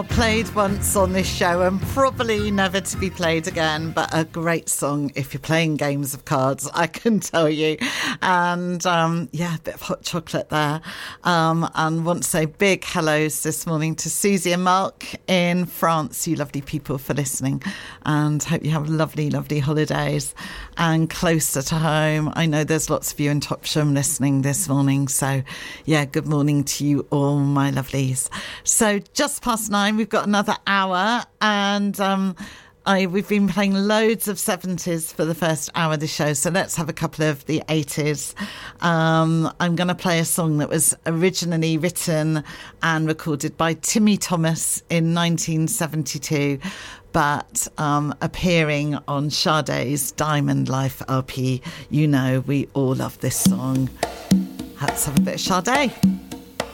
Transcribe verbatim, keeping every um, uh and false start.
Played once on this show and probably never to be played again, but a great song if you're playing games of cards, I can tell you. And um, yeah, a bit of hot chocolate there. Um, and want to say big hellos this morning to Susie and Mark in France, you lovely people, for listening, and hope you have lovely, lovely holidays and closer to home. I know there's lots of you in Topsham listening this morning, so yeah, good morning to you all, my lovelies. So just past nine, we've got another hour, and um, I, we've been playing loads of seventies for the first hour of the show, so let's have a couple of the eighties. Um, I'm going to play a song that was originally written and recorded by Timmy Thomas in nineteen seventy-two, but um, appearing on Sade's Diamond Life L P. You know, we all love this song. Let's have a bit of Sade.